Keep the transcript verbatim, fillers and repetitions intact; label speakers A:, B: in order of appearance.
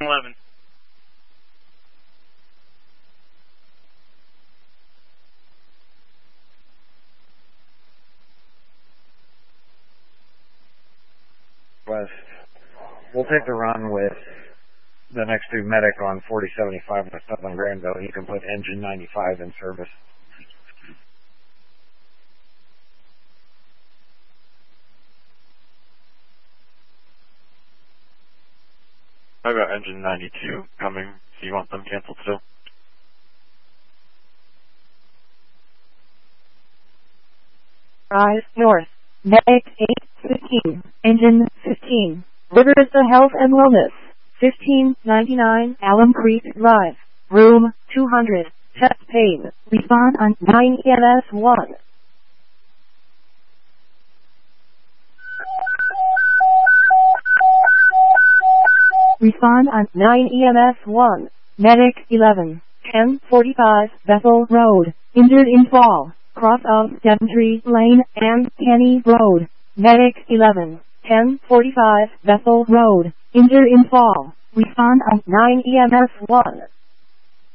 A: eleven.
B: West. We'll take the run with the next two medic on forty seventy-five in the Southern Granville. You can put engine ninety-five in service. I got engine ninety-two coming. Do you want them canceled still?
C: Rise north. Medic eight fifteen. Engine fifteen. River Vista Health and Wellness. fifteen ninety-nine Alum Creek Drive. Room two hundred. Chest pain. Respond on nine E M S one. Respond on nine E M S one. Medic eleven. ten forty-five Bethel Road. Injured in fall. Cross of Devontree Lane and Kenny Road. Medic eleven. ten forty-five Bethel Road. Injured in fall. Respond on nine E M S one.